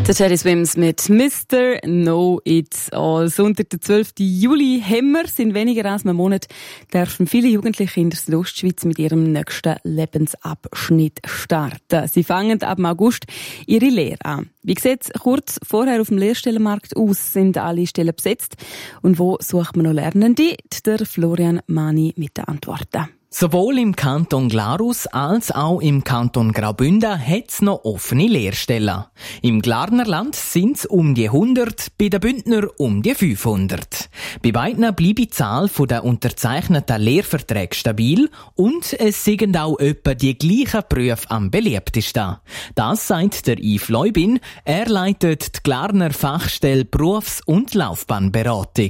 Der Jerry Swims mit Mr. Know It All. Sonntag, der 12. Juli, haben wir, in weniger als einem Monat, dürfen viele Jugendliche in der Südostschweiz mit ihrem nächsten Lebensabschnitt starten. Sie fangen ab August ihre Lehre an. Wie sieht es kurz vorher auf dem Lehrstellenmarkt aus? Sind alle Stellen besetzt? Und wo sucht man noch Lernende? Der Florian Mani mit den Antworten. Sowohl im Kanton Glarus als auch im Kanton Graubünden hat es noch offene Lehrstellen. Im Glarnerland sind es um die 100, bei den Bündner um die 500. Bei beiden bleibt die Zahl der unterzeichneten Lehrverträge stabil und es sind auch etwa die gleichen Berufe am beliebtesten. Das sagt der Yves Leubin. Er leitet die Glarner Fachstelle Berufs- und Laufbahnberatung.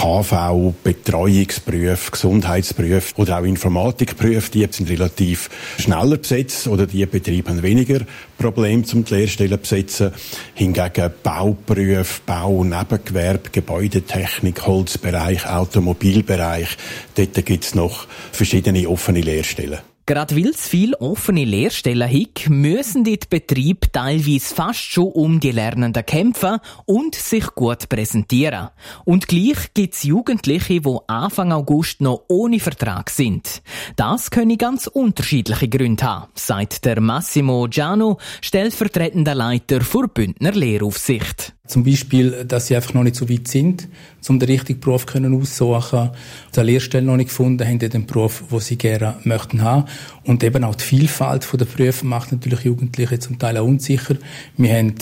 KV, Betreuungsberufe, Gesundheitsberufe oder auch Informatikberufe, die sind relativ schneller besetzt oder die Betriebe haben weniger Probleme, um die Lehrstellen zu besetzen. Hingegen Bauberufe, Bau- und Nebengewerbe, Gebäudetechnik, Holzbereich, Automobilbereich, dort gibt es noch verschiedene offene Lehrstellen. Gerade weil es viele offene Lehrstellen hat, müssen die Betriebe teilweise fast schon um die Lernenden kämpfen und sich gut präsentieren. Und gleich gibt es Jugendliche, die Anfang August noch ohne Vertrag sind. Das können ganz unterschiedliche Gründe haben, sagt der Massimo Giano, stellvertretender Leiter der Bündner Lehraufsicht. Zum Beispiel, dass sie einfach noch nicht so weit sind, um den richtigen Beruf aussuchen, die Lehrstelle noch nicht gefunden haben, den Beruf, den sie gerne möchten haben. Und eben auch die Vielfalt der Berufe macht natürlich Jugendliche zum Teil auch unsicher. Wir haben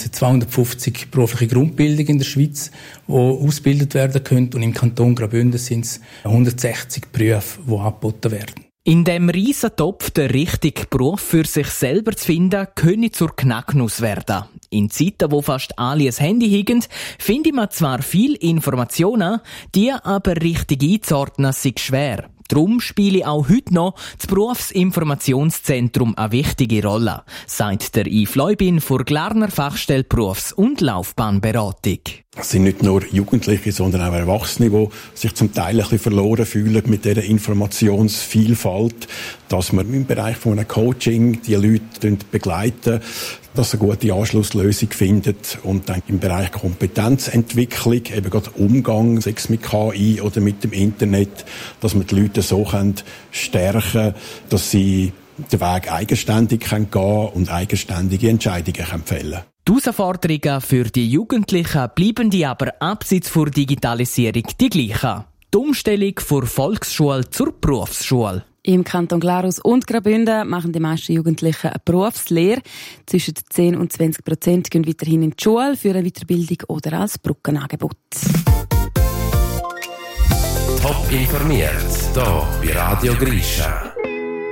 250 berufliche Grundbildung in der Schweiz, die ausgebildet werden können. Und im Kanton Graubünden sind es 160 Berufe, die angeboten werden. In dem riesen Topf den richtigen Beruf für sich selber zu finden, könne zur Knacknuss werden. In Zeiten, wo fast alle ein Handy haben, findet man zwar viel Informationen, die aber richtig einzuordnen sind schwer. Darum spiele auch heute noch das Berufsinformationszentrum eine wichtige Rolle, sagt der Yves Leubin von Glarner Fachstelle Berufs- und Laufbahnberatung. Es sind nicht nur Jugendliche, sondern auch Erwachsene, die sich zum Teil ein bisschen verloren fühlen mit dieser Informationsvielfalt, dass man im Bereich von einem Coaching die Leute begleiten, dass sie eine gute Anschlusslösung findet und dann im Bereich Kompetenzentwicklung, eben gerade Umgang, sei es mit KI oder mit dem Internet, dass man die Leute so stärken können, dass sie den Weg eigenständig gehen können und eigenständige Entscheidungen fällen können. Die Herausforderungen für die Jugendlichen bleiben die aber abseits der Digitalisierung die gleichen. Die Umstellung von Volksschule zur Berufsschule. Im Kanton Glarus und Graubünden machen die meisten Jugendlichen eine Berufslehre. Zwischen 10 und 20% gehen weiterhin in die Schule für eine Weiterbildung oder als Brückenangebot. Top informiert, hier bei Radio Grisha.